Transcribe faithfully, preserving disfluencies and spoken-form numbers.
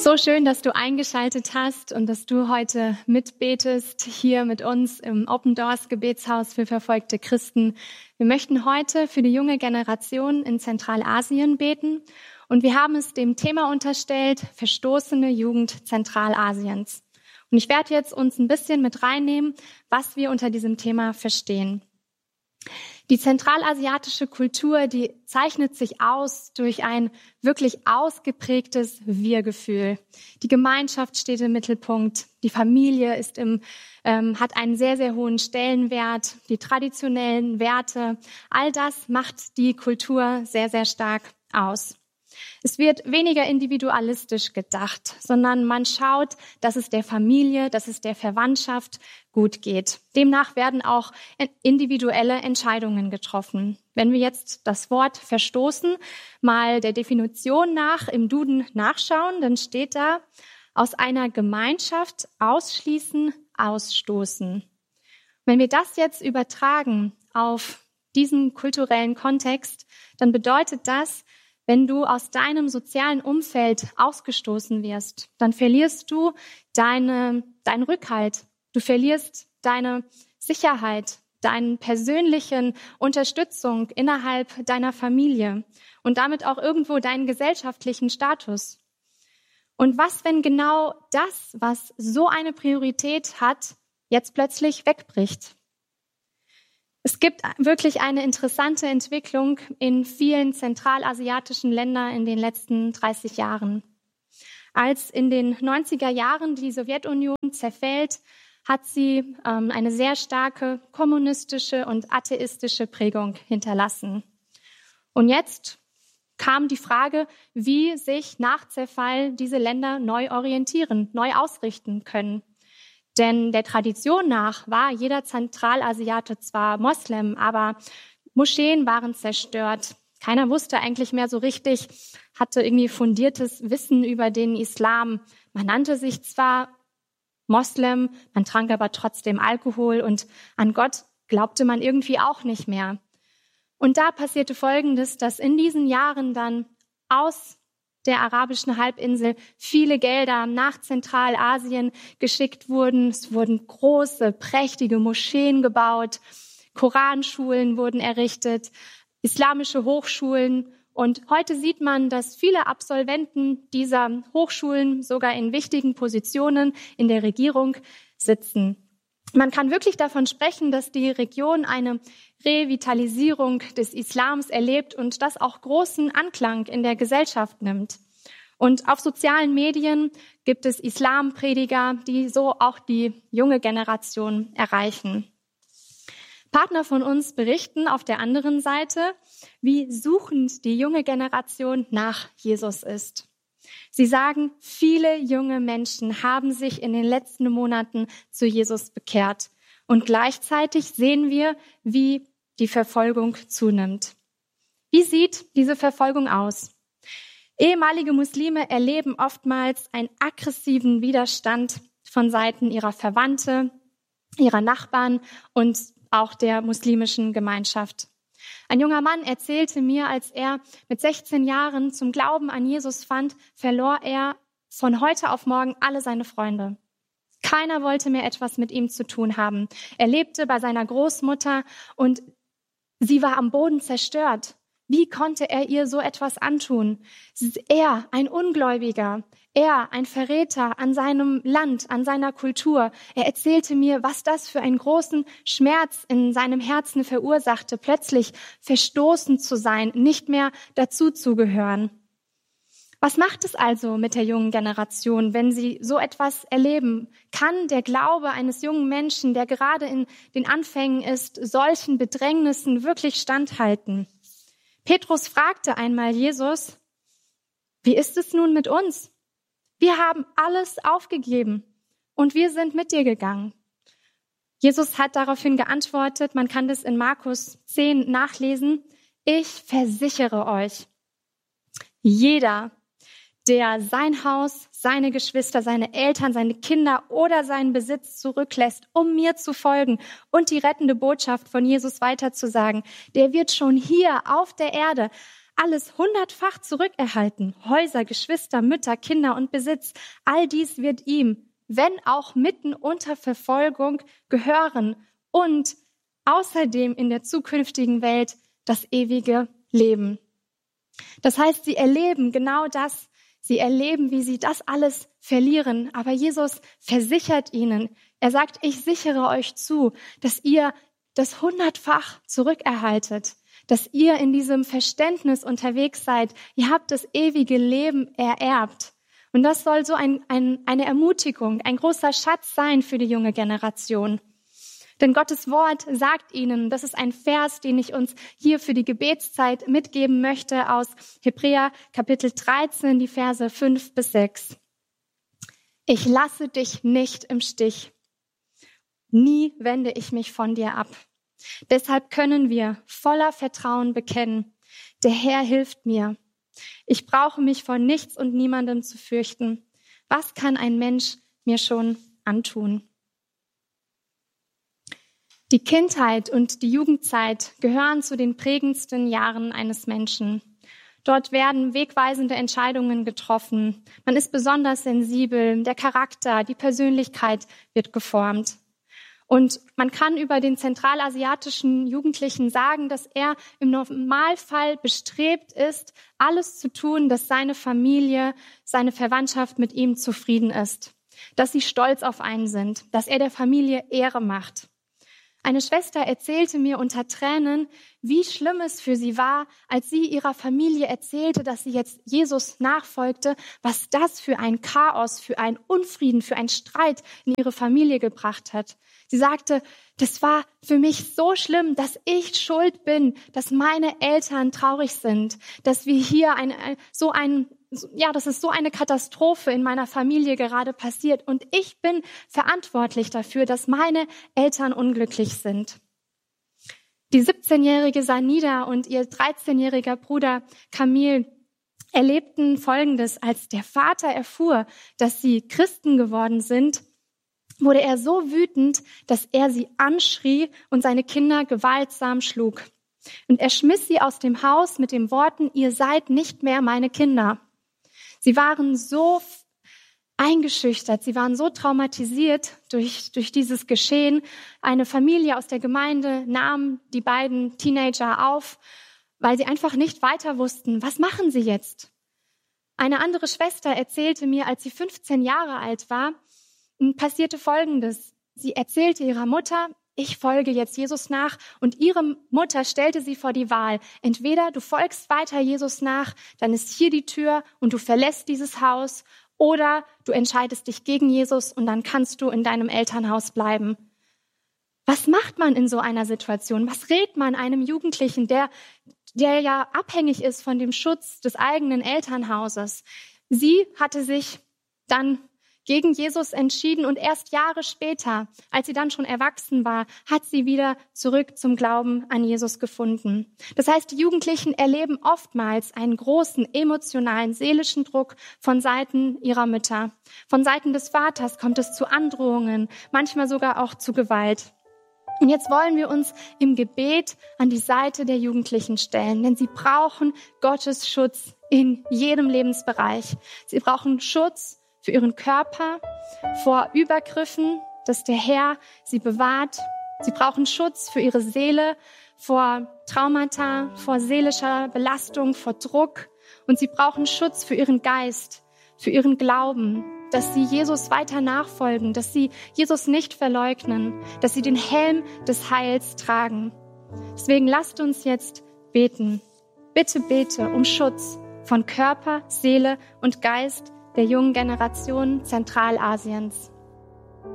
So schön, dass du eingeschaltet hast und dass du heute mitbetest hier mit uns im Open Doors Gebetshaus für verfolgte Christen. Wir möchten heute für die junge Generation in Zentralasien beten und wir haben es dem Thema unterstellt, verstoßene Jugend Zentralasiens. Und ich werde jetzt uns ein bisschen mit reinnehmen, was wir unter diesem Thema verstehen. Die zentralasiatische Kultur, die zeichnet sich aus durch ein wirklich ausgeprägtes Wir-Gefühl. Die Gemeinschaft steht im Mittelpunkt, die Familie ist im, ähm, hat einen sehr, sehr hohen Stellenwert, die traditionellen Werte, all das macht die Kultur sehr, sehr stark aus. Es wird weniger individualistisch gedacht, sondern man schaut, dass es der Familie, dass es der Verwandtschaft gut geht. Demnach werden auch individuelle Entscheidungen getroffen. Wenn wir jetzt das Wort verstoßen mal der Definition nach im Duden nachschauen, dann steht da, aus einer Gemeinschaft ausschließen, ausstoßen. Wenn wir das jetzt übertragen auf diesen kulturellen Kontext, dann bedeutet das, wenn du aus deinem sozialen Umfeld ausgestoßen wirst, dann verlierst du deine, deinen Rückhalt. Du verlierst deine Sicherheit, deine persönlichen Unterstützung innerhalb deiner Familie und damit auch irgendwo deinen gesellschaftlichen Status. Und was, wenn genau das, was so eine Priorität hat, jetzt plötzlich wegbricht? Es gibt wirklich eine interessante Entwicklung in vielen zentralasiatischen Ländern in den letzten dreißig Jahren. Als in den neunziger Jahren die Sowjetunion zerfällt, hat sie ähm, eine sehr starke kommunistische und atheistische Prägung hinterlassen. Und jetzt kam die Frage, wie sich nach Zerfall diese Länder neu orientieren, neu ausrichten können. Denn der Tradition nach war jeder Zentralasiate zwar Moslem, aber Moscheen waren zerstört. Keiner wusste eigentlich mehr so richtig, hatte irgendwie fundiertes Wissen über den Islam. Man nannte sich zwar Moslem, man trank aber trotzdem Alkohol und an Gott glaubte man irgendwie auch nicht mehr. Und da passierte Folgendes, dass in diesen Jahren dann aus der arabischen Halbinsel viele Gelder nach Zentralasien geschickt wurden. Es wurden große, prächtige Moscheen gebaut, Koranschulen wurden errichtet, islamische Hochschulen. Und heute sieht man, dass viele Absolventen dieser Hochschulen sogar in wichtigen Positionen in der Regierung sitzen. Man kann wirklich davon sprechen, dass die Region eine Revitalisierung des Islams erlebt und das auch großen Anklang in der Gesellschaft nimmt. Und auf sozialen Medien gibt es Islamprediger, die so auch die junge Generation erreichen. Partner von uns berichten auf der anderen Seite, wie suchend die junge Generation nach Jesus ist. Sie sagen, viele junge Menschen haben sich in den letzten Monaten zu Jesus bekehrt. Und gleichzeitig sehen wir, wie die Verfolgung zunimmt. Wie sieht diese Verfolgung aus? Ehemalige Muslime erleben oftmals einen aggressiven Widerstand von Seiten ihrer Verwandte, ihrer Nachbarn und auch der muslimischen Gemeinschaft. Ein junger Mann erzählte mir, als er mit sechzehn Jahren zum Glauben an Jesus fand, verlor er von heute auf morgen alle seine Freunde. Keiner wollte mehr etwas mit ihm zu tun haben. Er lebte bei seiner Großmutter und sie war am Boden zerstört. Wie konnte er ihr so etwas antun? Er, ein Ungläubiger, er, ein Verräter an seinem Land, an seiner Kultur. Er erzählte mir, was das für einen großen Schmerz in seinem Herzen verursachte, plötzlich verstoßen zu sein, nicht mehr dazuzugehören. Was macht es also mit der jungen Generation, wenn sie so etwas erleben? Kann der Glaube eines jungen Menschen, der gerade in den Anfängen ist, solchen Bedrängnissen wirklich standhalten? Petrus fragte einmal Jesus, wie ist es nun mit uns? Wir haben alles aufgegeben und wir sind mit dir gegangen. Jesus hat daraufhin geantwortet, man kann das in Markus zehn nachlesen, ich versichere euch, jeder, der sein Haus, seine Geschwister, seine Eltern, seine Kinder oder seinen Besitz zurücklässt, um mir zu folgen und die rettende Botschaft von Jesus weiterzusagen, der wird schon hier auf der Erde alles hundertfach zurückerhalten. Häuser, Geschwister, Mütter, Kinder und Besitz. All dies wird ihm, wenn auch mitten unter Verfolgung, gehören und außerdem in der zukünftigen Welt das ewige Leben. Das heißt, sie erleben genau das. Sie erleben, wie sie das alles verlieren. Aber Jesus versichert ihnen. Er sagt, ich sichere euch zu, dass ihr das hundertfach zurückerhaltet, dass ihr in diesem Verständnis unterwegs seid. Ihr habt das ewige Leben ererbt. Und das soll so ein, ein, eine Ermutigung, ein großer Schatz sein für die junge Generation. Denn Gottes Wort sagt ihnen, das ist ein Vers, den ich uns hier für die Gebetszeit mitgeben möchte aus Hebräer Kapitel dreizehn, die Verse fünf bis sechs. Ich lasse dich nicht im Stich. Nie wende ich mich von dir ab. Deshalb können wir voller Vertrauen bekennen, der Herr hilft mir. Ich brauche mich vor nichts und niemandem zu fürchten. Was kann ein Mensch mir schon antun? Die Kindheit und die Jugendzeit gehören zu den prägendsten Jahren eines Menschen. Dort werden wegweisende Entscheidungen getroffen. Man ist besonders sensibel, der Charakter, die Persönlichkeit wird geformt. Und man kann über den zentralasiatischen Jugendlichen sagen, dass er im Normalfall bestrebt ist, alles zu tun, dass seine Familie, seine Verwandtschaft mit ihm zufrieden ist, dass sie stolz auf einen sind, dass er der Familie Ehre macht. Eine Schwester erzählte mir unter Tränen, wie schlimm es für sie war, als sie ihrer Familie erzählte, dass sie jetzt Jesus nachfolgte, was das für ein Chaos, für einen Unfrieden, für einen Streit in ihre Familie gebracht hat. Sie sagte, das war für mich so schlimm, dass ich schuld bin, dass meine Eltern traurig sind, dass wir hier ein, so ein, ja, dass es so eine Katastrophe in meiner Familie gerade passiert und ich bin verantwortlich dafür, dass meine Eltern unglücklich sind. Die siebzehnjährige Sanida und ihr dreizehnjähriger Bruder Kamil erlebten Folgendes: Als der Vater erfuhr, dass sie Christen geworden sind, wurde er so wütend, dass er sie anschrie und seine Kinder gewaltsam schlug. Und er schmiss sie aus dem Haus mit den Worten, ihr seid nicht mehr meine Kinder. Sie waren so eingeschüchtert, sie waren so traumatisiert durch, durch dieses Geschehen. Eine Familie aus der Gemeinde nahm die beiden Teenager auf, weil sie einfach nicht weiter wussten, was machen sie jetzt? Eine andere Schwester erzählte mir, als sie fünfzehn Jahre alt war, passierte Folgendes. Sie erzählte ihrer Mutter, ich folge jetzt Jesus nach, und ihre Mutter stellte sie vor die Wahl. Entweder du folgst weiter Jesus nach, dann ist hier die Tür und du verlässt dieses Haus, oder du entscheidest dich gegen Jesus und dann kannst du in deinem Elternhaus bleiben. Was macht man in so einer Situation? Was rät man einem Jugendlichen, der, der ja abhängig ist von dem Schutz des eigenen Elternhauses? Sie hatte sich dann gegen Jesus entschieden und erst Jahre später, als sie dann schon erwachsen war, hat sie wieder zurück zum Glauben an Jesus gefunden. Das heißt, die Jugendlichen erleben oftmals einen großen emotionalen, seelischen Druck von Seiten ihrer Mütter. Von Seiten des Vaters kommt es zu Androhungen, manchmal sogar auch zu Gewalt. Und jetzt wollen wir uns im Gebet an die Seite der Jugendlichen stellen, denn sie brauchen Gottes Schutz in jedem Lebensbereich. Sie brauchen Schutz für ihren Körper vor Übergriffen, dass der Herr sie bewahrt. Sie brauchen Schutz für ihre Seele vor Traumata, vor seelischer Belastung, vor Druck. Und sie brauchen Schutz für ihren Geist, für ihren Glauben, dass sie Jesus weiter nachfolgen, dass sie Jesus nicht verleugnen, dass sie den Helm des Heils tragen. Deswegen lasst uns jetzt beten. Bitte bete um Schutz von Körper, Seele und Geist der jungen Generation Zentralasiens.